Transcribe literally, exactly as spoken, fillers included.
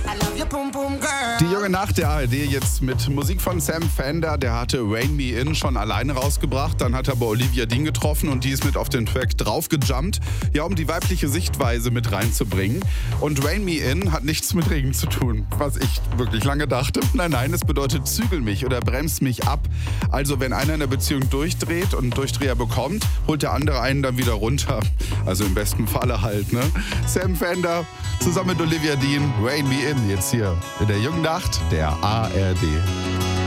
Die junge Nacht der A R D jetzt mit Musik von Sam Fender. Der hatte Rain Me In schon alleine rausgebracht. Dann hat er bei Olivia Dean getroffen und die ist mit auf den Track draufgejumpt, ja, um die weibliche Sichtweise mit reinzubringen. Und Rain Me In hat nichts mit Regen zu tun, was ich wirklich lange dachte. Nein, nein, es bedeutet zügel mich oder bremst mich ab. Also wenn einer in der Beziehung durchdreht und einen Durchdreher bekommt, holt der andere einen dann wieder runter. Also im besten Falle halt, ne? Sam Fender zusammen mit Olivia Dean, Rain Me In jetzt hier in der jungen Nacht der A R D.